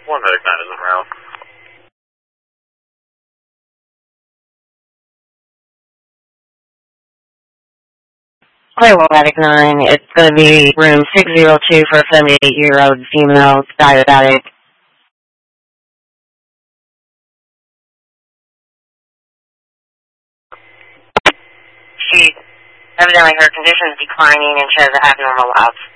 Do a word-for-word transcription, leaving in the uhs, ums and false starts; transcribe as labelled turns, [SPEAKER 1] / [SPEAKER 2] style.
[SPEAKER 1] One medic nine is around.
[SPEAKER 2] Hi, Medic nine. It's going to be room six oh two for a seventy-eight-year-old female diabetic. She, evidently her condition is declining and she has abnormal labs.